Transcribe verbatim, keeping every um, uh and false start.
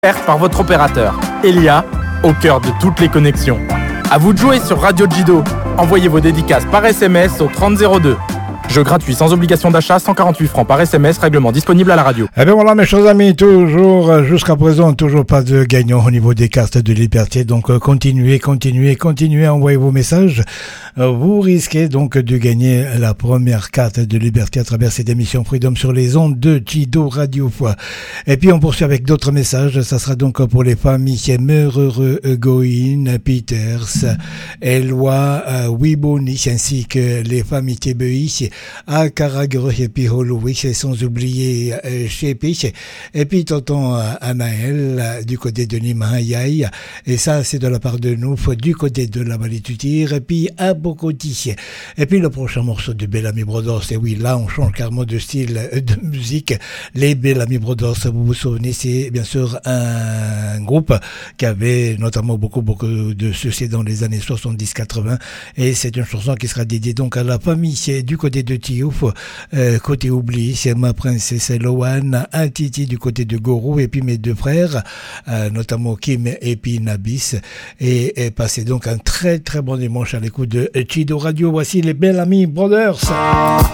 par votre opérateur. Elia, au cœur de toutes les connexions. À vous de jouer sur Radio Jido. Envoyez vos dédicaces par S M S au trente zéro deux. Jeu gratuit sans obligation d'achat, cent quarante-huit francs par S M S, règlement disponible à la radio. Eh bien voilà mes chers amis, toujours, jusqu'à présent, toujours pas de gagnant au niveau des cartes de liberté. Donc euh, continuez, continuez, continuez à envoyer vos messages. Euh, vous risquez donc de gagner la première carte de liberté à travers cette émission Freedom sur les ondes de Jido Radio. Et puis on poursuit avec d'autres messages. Ça sera donc pour les familles Meurheureux, Goïn, Peters, Eloi, euh, Wiboni, ainsi que les familles Tébeuis, à Caragreux et puis Holouis, sans oublier euh, Chépich, et puis tonton euh, Anaël euh, du côté de Nimahayaï, et ça c'est de la part de nous du côté de la Valitutir, et puis à Bocoti. Et puis le prochain morceau de Bellamy Brothers, et oui là on change carrément de style euh, de musique. Les Bellamy Brothers, vous vous souvenez, c'est bien sûr un groupe qui avait notamment beaucoup beaucoup de succès dans les années soixante-dix quatre-vingts, et c'est une chanson qui sera dédiée donc à la famille du côté de Tiouf, euh, côté oubli, c'est ma princesse Loane, un Titi du côté de Gorou, et puis mes deux frères, euh, notamment Kim et puis Nabis, et, et passez donc un très très bon dimanche à l'écoute de Jido Radio. Voici les Bellamy Brothers.